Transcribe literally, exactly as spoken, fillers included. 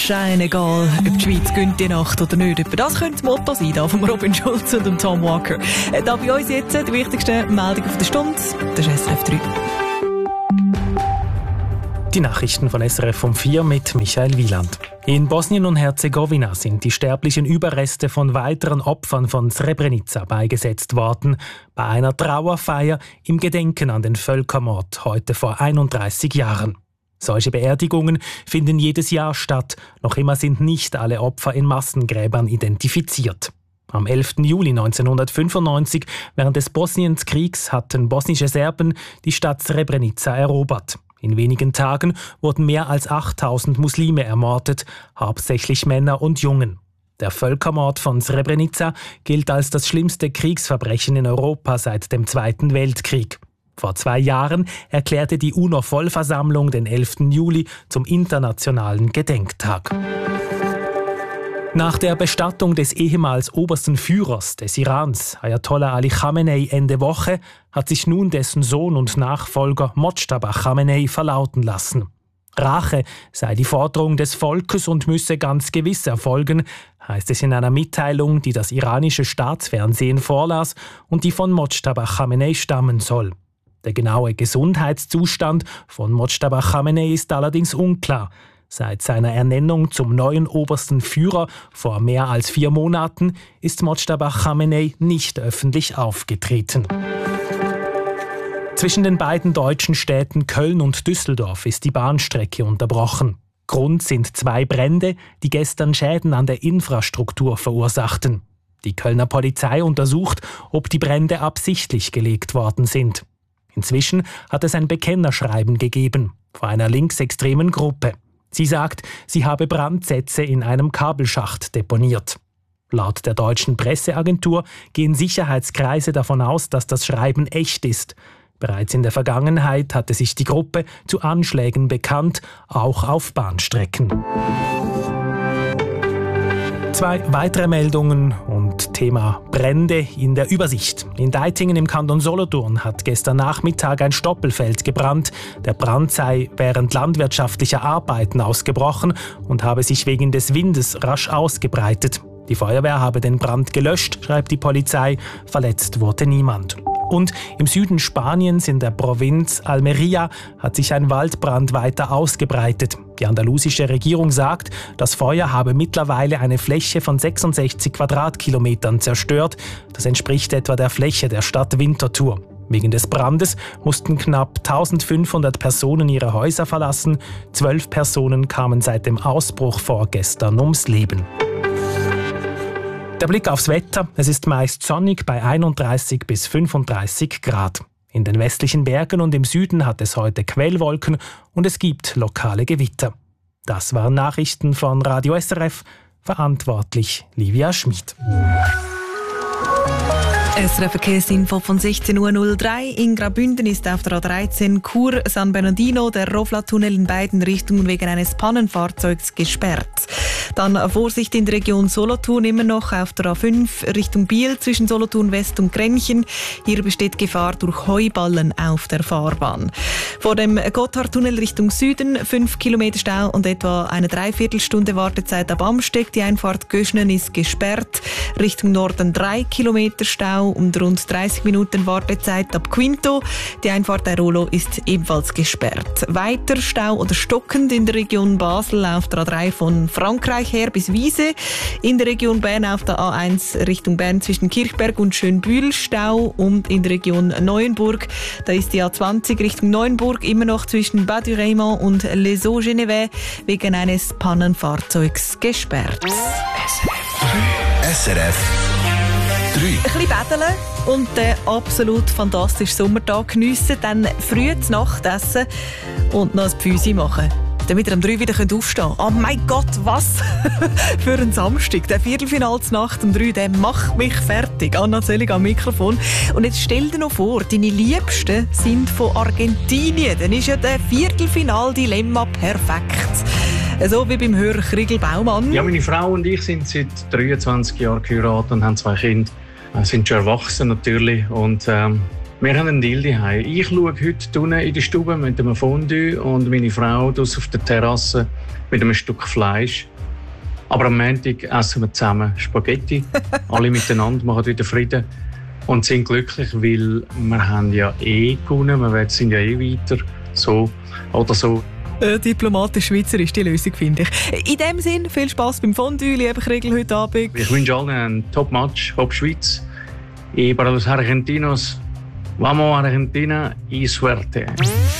scheinegal, ob die Schweiz gönnt die Nacht oder nicht. Über das könnte das Motto sein, da von Robin Schulz und Tom Walker. Da bei uns jetzt die wichtigste Meldung auf der Stunde, das ist S R F drei. Die Nachrichten von S R F um vier mit Michael Wieland. In Bosnien und Herzegowina sind die sterblichen Überreste von weiteren Opfern von Srebrenica beigesetzt worden, bei einer Trauerfeier im Gedenken an den Völkermord heute vor einunddreißig Jahren. Solche Beerdigungen finden jedes Jahr statt, noch immer sind nicht alle Opfer in Massengräbern identifiziert. Am elften Juli neunzehnhundertfünfundneunzig, während des Bosnienkriegs, hatten bosnische Serben die Stadt Srebrenica erobert. In wenigen Tagen wurden mehr als achttausend Muslime ermordet, hauptsächlich Männer und Jungen. Der Völkermord von Srebrenica gilt als das schlimmste Kriegsverbrechen in Europa seit dem Zweiten Weltkrieg. Vor zwei Jahren erklärte die UNO-Vollversammlung den elften Juli zum internationalen Gedenktag. Nach der Bestattung des ehemals obersten Führers des Irans, Ayatollah Ali Khamenei, Ende Woche, hat sich nun dessen Sohn und Nachfolger Mojtaba Khamenei verlauten lassen. Rache sei die Forderung des Volkes und müsse ganz gewiss erfolgen, heißt es in einer Mitteilung, die das iranische Staatsfernsehen vorlas und die von Mojtaba Khamenei stammen soll. Der genaue Gesundheitszustand von Mojtaba Khamenei ist allerdings unklar. Seit seiner Ernennung zum neuen obersten Führer vor mehr als vier Monaten ist Mojtaba Khamenei nicht öffentlich aufgetreten. Zwischen den beiden deutschen Städten Köln und Düsseldorf ist die Bahnstrecke unterbrochen. Grund sind zwei Brände, die gestern Schäden an der Infrastruktur verursachten. Die Kölner Polizei untersucht, ob die Brände absichtlich gelegt worden sind. Inzwischen hat es ein Bekennerschreiben gegeben von einer linksextremen Gruppe. Sie sagt, sie habe Brandsätze in einem Kabelschacht deponiert. Laut der deutschen Presseagentur gehen Sicherheitskreise davon aus, dass das Schreiben echt ist. Bereits in der Vergangenheit hatte sich die Gruppe zu Anschlägen bekannt, auch auf Bahnstrecken. Zwei weitere Meldungen und Thema Brände in der Übersicht. In Deitingen im Kanton Solothurn hat gestern Nachmittag ein Stoppelfeld gebrannt. Der Brand sei während landwirtschaftlicher Arbeiten ausgebrochen und habe sich wegen des Windes rasch ausgebreitet. Die Feuerwehr habe den Brand gelöscht, schreibt die Polizei. Verletzt wurde niemand. Und im Süden Spaniens in der Provinz Almería hat sich ein Waldbrand weiter ausgebreitet. Die andalusische Regierung sagt, das Feuer habe mittlerweile eine Fläche von sechsundsechzig Quadratkilometern zerstört. Das entspricht etwa der Fläche der Stadt Winterthur. Wegen des Brandes mussten knapp eintausendfünfhundert Personen ihre Häuser verlassen. Zwölf Personen kamen seit dem Ausbruch vorgestern ums Leben. Der Blick aufs Wetter. Es ist meist sonnig bei einunddreißig bis fünfunddreißig Grad. In den westlichen Bergen und im Süden hat es heute Quellwolken und es gibt lokale Gewitter. Das waren Nachrichten von Radio S R F. Verantwortlich Livia Schmid. S R F-Verkehrsinfo von sechzehn Uhr null drei. In Graubünden ist auf der A dreizehn Chur-San Bernardino der Rofla-Tunnel in beiden Richtungen wegen eines Pannenfahrzeugs gesperrt. Dann Vorsicht in der Region Solothurn, immer noch auf der A fünf Richtung Biel zwischen Solothurn West und Grenchen. Hier besteht Gefahr durch Heuballen auf der Fahrbahn. Vor dem Gotthardtunnel Richtung Süden fünf Kilometer Stau und etwa eine Dreiviertelstunde Wartezeit ab Amsteg. Die Einfahrt Göschnen ist gesperrt. Richtung Norden drei Kilometer Stau und rund dreißig Minuten Wartezeit ab Quinto. Die Einfahrt Airolo ist ebenfalls gesperrt. Weiter Stau oder stockend in der Region Basel auf der A drei von Frankreich her bis Wiese. In der Region Bern auf der A eins Richtung Bern zwischen Kirchberg und Schönbühl Stau und in der Region Neuenburg. Da ist die A zwanzig Richtung Neuenburg immer noch zwischen Bas du Raymond und Les Eaux-Genevais wegen eines Pannenfahrzeugs gesperrt. S R F drei. Ein bisschen betteln und den absolut fantastischen Sommertag geniessen, dann früh zur Nacht essen und noch ein Pfüsi machen. Damit ihr am drei wieder aufstehen könnt. Oh mein Gott, was für ein Samstag. Der Viertelfinalsnacht um drei, der macht mich fertig. Anna Zöllig am Mikrofon. Und jetzt stell dir noch vor, deine Liebsten sind von Argentinien. Dann ist ja der Viertelfinal-Dilemma perfekt. So wie beim Hörer Kriegel Baumann. Ja, meine Frau und ich sind seit dreiundzwanzig Jahren geheiratet und haben zwei Kinder. Wir sind schon erwachsen natürlich und ähm, wir haben einen Deal daheim. Ich schaue heute unten in der Stube mit einem Fondue und meine Frau auf der Terrasse mit einem Stück Fleisch. Aber am Montag essen wir zusammen Spaghetti, alle miteinander, machen wieder Frieden und sind glücklich, weil wir haben ja eh gewonnen, wir sind ja eh weiter, so oder so. Äh, diplomatisch-schweizerisch die Lösung, finde ich. In dem Sinn, viel Spass beim Fondue, liebe Kriegel, heute Abend. Ich wünsche allen einen Top-Match, Top Schweiz. Y para los argentinos, vamos Argentina y suerte.